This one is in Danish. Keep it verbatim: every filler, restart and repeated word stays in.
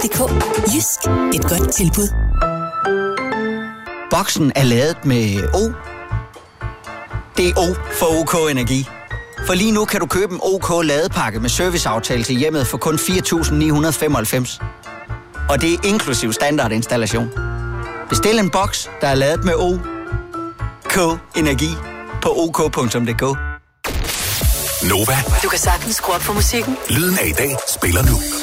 punktum d k. Jysk. Et godt tilbud. Boksen er lavet med O. Det er O for OK Energi. For lige nu kan du købe en OK ladepakke med serviceaftale til hjemmet for kun fire tusind ni hundrede femoghalvfems. Og det er inklusiv standardinstallation. Bestil en boks, der er lavet med O. K Energi på ok punktum d k. Nova. Du kan sagtens skrue op for musikken. Lyden af i dag spiller nu.